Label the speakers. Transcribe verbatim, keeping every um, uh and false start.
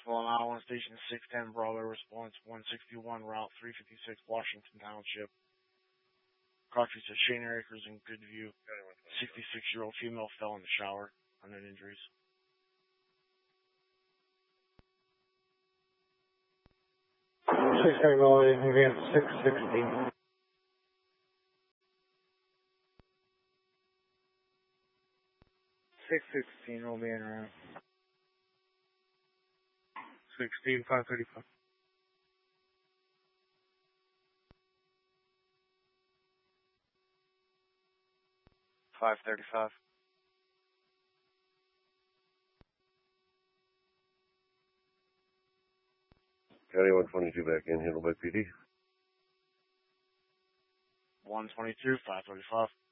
Speaker 1: Long Island Station six ten, Broadway response one sixty-one, Route three fifty-six, Washington Township. Crockett said Shane Acres in Goodview. sixty-six-year-old female fell in the shower. Unknown injuries.
Speaker 2: six Magnolia, advance six sixty. six sixteen will be in route. sixteen, five thirty-five.
Speaker 1: five thirty-five.
Speaker 3: County one twenty-two back in, handled by P D.
Speaker 1: one twenty-two, five thirty-five.